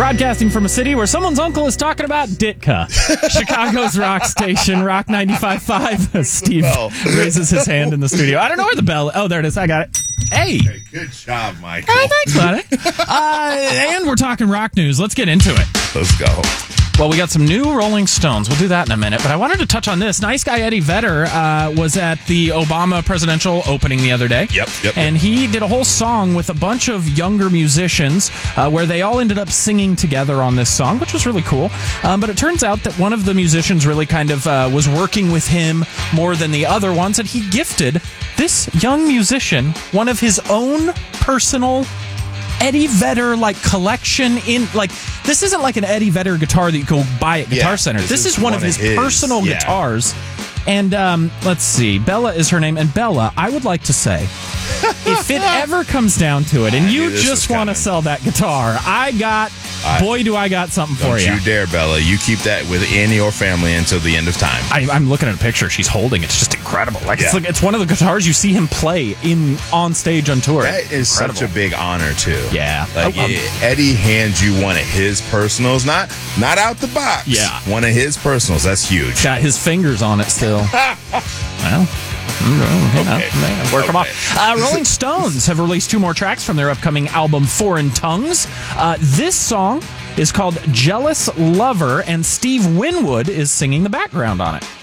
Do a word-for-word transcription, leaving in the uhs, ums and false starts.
Broadcasting from a city where someone's uncle is talking about Ditka. Chicago's rock station, Rock ninety-five point five. Steve raises his hand in the studio. I don't know where the bell... Oh, there it is. I got it. Hey. Hey, good job, Michael. Hey, thanks, buddy. uh, and we're talking rock news. Let's get into it. Let's go. Well, we got some new Rolling Stones. We'll do that in a minute. But I wanted to touch on this. Nice guy Eddie Vedder uh, was at the Obama presidential opening the other day. Yep, yep. And he did a whole song with a bunch of younger musicians uh, where they all ended up singing together on this song, which was really cool. Um, but it turns out that one of the musicians really kind of uh, was working with him more than the other ones. And he gifted this young musician one of his own personal Eddie Vedder like collection in like this isn't like an Eddie Vedder guitar that you go buy at Guitar Yeah, Center. this This is is one one of of his, his, personal yeah. guitars. And um, let's see, Bella is her name. And Bella, I would like to say, if it ever comes down to it, and I you knew this just was want to coming. sell that guitar, I got, I- boy, do I got something Don't for you. you dare, Bella. You keep that within your family until the end of time. I, I'm looking at a picture she's holding. It's just incredible. Like it's Yeah. like it's one of the guitars you see him play in on stage on tour. That is Incredible. such a big honor, too. Yeah. Like, I- I'm- Eddie hands you one of his personals, not not out the box. Yeah. One of his personals. That's huge. Got his fingers on it still. Well, you know, Okay. man, work them Okay. off. Uh, Rolling Stones have released two more tracks from their upcoming album, Foreign Tongues. Uh, this song is called Jealous Lover, and Steve Winwood is singing the background on it.